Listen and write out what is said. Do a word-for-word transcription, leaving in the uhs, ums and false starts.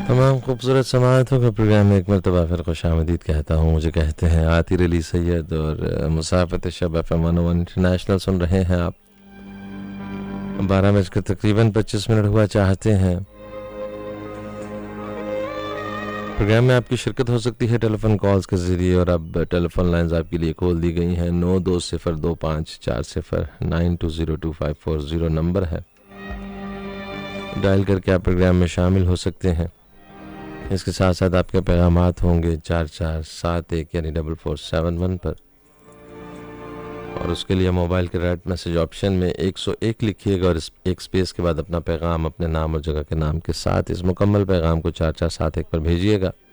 तमाम खूबसूरत समाअतों का प्रोग्राम में एक मरतबा फिर खुशामदीद कहता हूँ। मुझे कहते हैं आतिर अली सैयद और मुसाफत शब एफ एम इंटरनेशनल सुन रहे हैं आप। बारह बजकर तकरीबन पच्चीस मिनट हुआ चाहते हैं। प्रोग्राम में आपकी शिरकत हो सकती है टेलीफोन कॉल्स के ज़रिए और अब टेलीफोन लाइंस आपके लिए खोल दी गई हैं। नौ दो सिफर दो पाँच चार सिफर nine to zero two five four zero number है, डायल करके आप प्रोग्राम में शामिल हो सकते हैं। इसके साथ साथ आपके पैगामात होंगे चार चार सात एक यानी डबल फोर सेवन वन पर, और उसके लिए मोबाइल के राइट मैसेज ऑप्शन में एक सौ एक लिखिएगा और एक स्पेस के बाद अपना पैगाम अपने नाम और जगह के नाम के साथ इस मुकम्मल पैगाम को चार चार सात एक पर भेजिएगा।